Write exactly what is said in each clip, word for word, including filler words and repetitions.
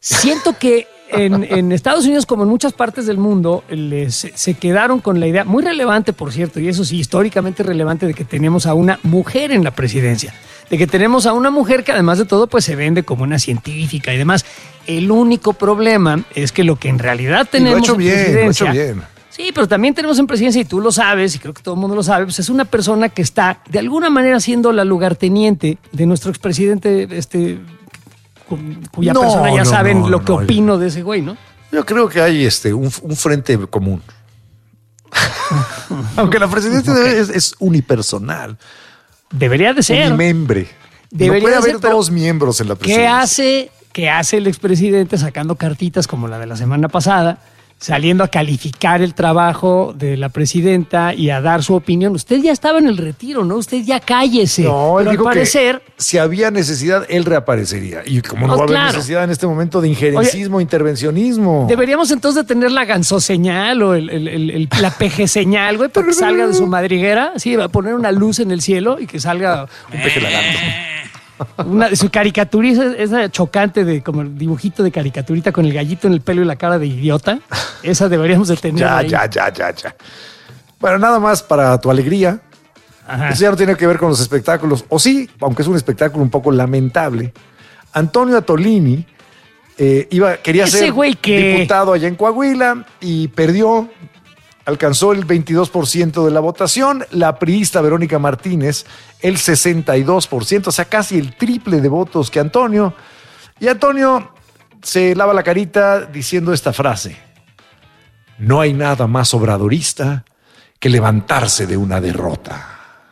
siento que en, en Estados Unidos, como en muchas partes del mundo, les, se quedaron con la idea, muy relevante, por cierto, y eso sí, históricamente relevante, de que tenemos a una mujer en la presidencia, de que tenemos a una mujer que además de todo pues se vende como una científica y demás. El único problema es que lo que en realidad tenemos lo ha hecho en bien, presidencia... Lo ha hecho bien. Sí, pero también tenemos en presidencia, y tú lo sabes, y creo que todo el mundo lo sabe, pues es una persona que está de alguna manera siendo la lugarteniente de nuestro expresidente, este, cuya no, persona ya no, saben no, lo no, que no. opino de ese güey, ¿no? Yo creo que hay este un, un frente común. Aunque la presidencia okay. es, es unipersonal. Debería de ser. Unimembre. Debería no puede haber ser, dos miembros en la presidencia. ¿Qué hace, qué hace el expresidente sacando cartitas como la de la semana pasada, saliendo a calificar el trabajo de la presidenta y a dar su opinión? Usted ya estaba en el retiro, ¿no? Usted ya cállese. No, él pero dijo al parecer, que si había necesidad, él reaparecería. Y como no, no va a haber claro. necesidad en este momento de injerencismo, Oye, intervencionismo. Deberíamos entonces de tener la gansoseñal o el, el, el, el, la peje señal, güey, para que salga de su madriguera. Sí, va a poner una luz en el cielo y que salga un peje lagarto. Una, su caricaturita, esa chocante de como el dibujito de caricaturita con el gallito en el pelo y la cara de idiota, esa deberíamos de tener. Ya, ahí. ya, ya, ya, ya. Bueno, nada más para tu alegría. Ajá. Eso ya no tiene que ver con los espectáculos. O sí, aunque es un espectáculo un poco lamentable. Antonio Atolini eh, iba, quería Ese ser güey que... diputado allá en Coahuila y perdió. Alcanzó el veintidós por ciento de la votación. La priista Verónica Martínez, el sesenta y dos por ciento, o sea, casi el triple de votos que Antonio. Y Antonio se lava la carita diciendo esta frase: no hay nada más obradorista que levantarse de una derrota.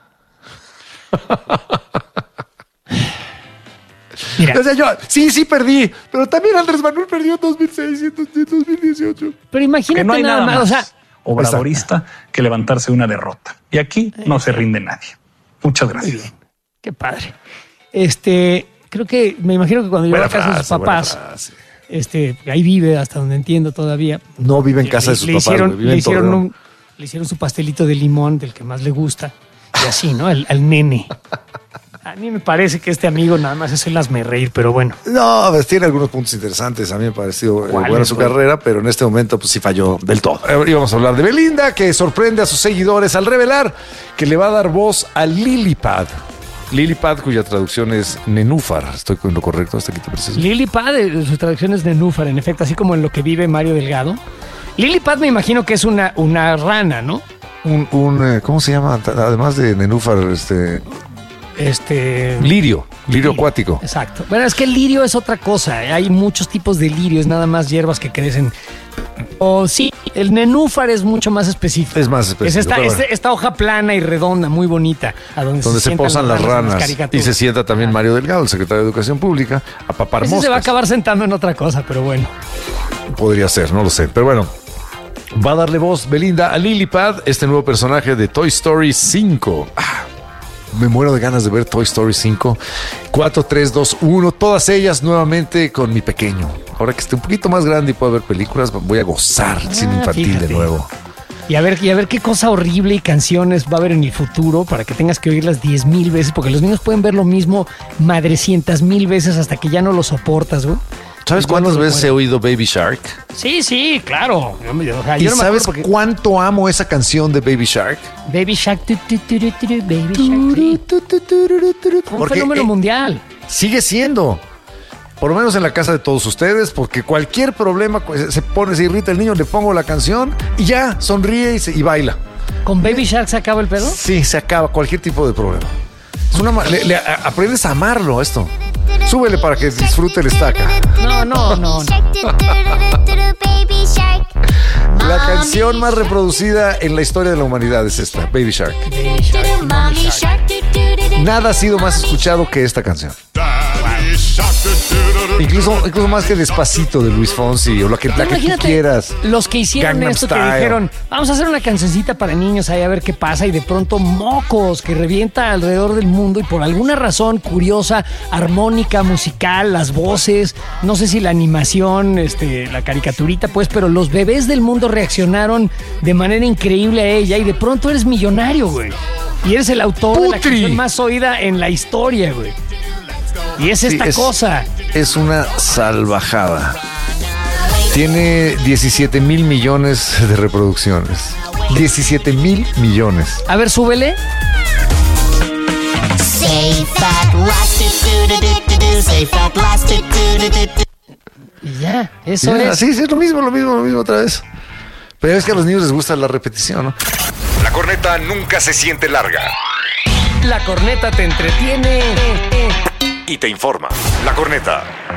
Mira. O sea, yo, sí, sí perdí, pero también Andrés Manuel perdió en dos mil seis y en dos mil dieciocho. Pero imagínate que no hay nada, nada más, más, o sea, obradorista Exacto. que levantarse de una derrota. Y aquí no se rinde nadie. Muchas gracias. Muy bien. Qué padre. Este, creo que, me imagino que cuando llegó a casa de sus papás, este, ahí vive, hasta donde entiendo todavía. No vive en casa le, de sus le papás. Hicieron, vive le, en hicieron un, le hicieron su pastelito de limón, del que más le gusta. Y así, ¿no? Al, al nene. A mí me parece que este amigo nada más es el hazme reír, pero bueno. No, pues tiene algunos puntos interesantes. A mí me ha parecido eh, buena su carrera, pero en este momento pues sí falló del todo. Y vamos a hablar de Belinda, que sorprende a sus seguidores al revelar que le va a dar voz a Lilipad. Lilipad, cuya traducción es nenúfar. ¿Estoy con lo correcto? Hasta aquí te preciso. Lilipad, su traducción es nenúfar, en efecto, así como en lo que vive Mario Delgado. Lilipad me imagino que es una, una rana, ¿no? Un, un, ¿cómo se llama? Además de nenúfar, este... Este... Lirio, lirio acuático. Exacto. Bueno, es que el lirio es otra cosa. Hay muchos tipos de lirios, nada más hierbas que crecen. O sí, el nenúfar es mucho más específico. Es más específico. Es esta, bueno. esta, esta hoja plana y redonda, muy bonita, a donde, donde se, se posan las ranas. ranas y se sienta también ah. Mario Delgado, el secretario de Educación Pública, a papar Ese moscas. se va a acabar sentando en otra cosa, pero bueno. Podría ser, no lo sé. Pero bueno, va a darle voz Belinda a Lilipad, este nuevo personaje de Toy Story cinco. Ah. Me muero de ganas de ver Toy Story cinco. cuatro, tres, dos, uno. Todas ellas nuevamente con mi pequeño. Ahora que esté un poquito más grande y pueda ver películas, voy a gozar el ah, cine infantil fíjate. de nuevo. Y a, ver, y a ver qué cosa horrible y canciones va a haber en el futuro para que tengas que oírlas diez mil veces, porque los niños pueden ver lo mismo madrecientas mil veces hasta que ya no lo soportas, güey. ¿Sabes cuántas veces he oído Baby Shark? Sí, sí, claro. O sea, ¿Y yo no sabes porque... cuánto amo esa canción de Baby Shark? Baby Shark, tu, tu, tu, tu, tu, Baby Shark. Tu, tu, tu, tu, tu, tu. Un fenómeno eh, mundial. Sigue siendo. Por lo menos en la casa de todos ustedes, porque cualquier problema se pone, se irrita el niño, le pongo la canción y ya, sonríe y, se, y baila. ¿Con Baby Shark se acaba el pedo? Sí, se acaba cualquier tipo de problema. Es una, le, le, a, aprendes a amarlo esto. Súbele para que disfrute el estaca. No, no, no, no. La canción más reproducida en la historia de la humanidad es esta, Baby Shark. Baby Shark, Baby Shark. Nada ha sido más escuchado que esta canción. Incluso, incluso más que Despacito de Luis Fonsi o la que, la que tú quieras. Los que hicieron Gangnam esto Style. Que dijeron, vamos a hacer una cancioncita para niños ahí a ver qué pasa, y de pronto mocos que revienta alrededor del mundo, y por alguna razón curiosa, armónica, musical, las voces, no sé si la animación, este, la caricaturita, pues, pero los bebés del mundo reaccionaron de manera increíble a ella, y de pronto eres millonario, güey. Y eres el autor Putri. de la canción más oída en la historia, güey. Y es esta Sí, es- cosa. Es una salvajada. Tiene diecisiete mil millones de reproducciones. diecisiete mil millones. A ver, súbele. Say fat lost it, do do do do do. Say fat lost it, do do do do. Y ya, eso Ya, es. sí, sí, es lo mismo, lo mismo, lo mismo otra vez. Pero es que a los niños les gusta la repetición, ¿no? La corneta nunca se siente larga La corneta te entretiene. y te informa. La corneta.